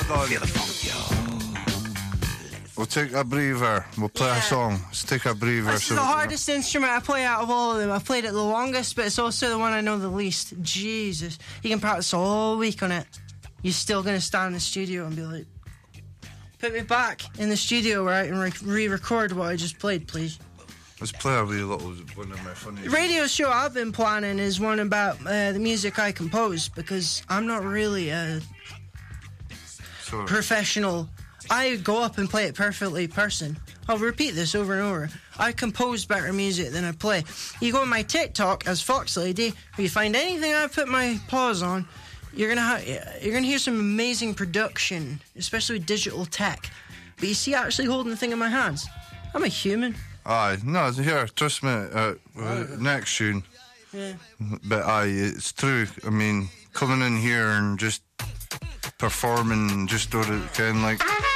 on. We'll take a breather. We'll play a song. Let's take a breather. This is the hardest instrument I play out of all of them. I've played it the longest, but it's also the one I know the least. Jesus. You can practice all week on it. You're still going to stand in the studio and be like, put me back in the studio where I can re-record what I just played, please. Let's play a wee little one of my funny... The radio show I've been planning is one about the music I compose, because I'm not really a professional... I go up and play it perfectly person. I'll repeat this over and over. I compose better music than I play. You go on my TikTok as Fox Lady, where you find anything I put my paws on, you're gonna hear some amazing production, especially with digital tech. But you see, actually holding the thing in my hands, I'm a human. Aye, no, here, trust me. Next tune. Yeah. But aye, it's true. I mean, coming in here and just performing, just kind of like.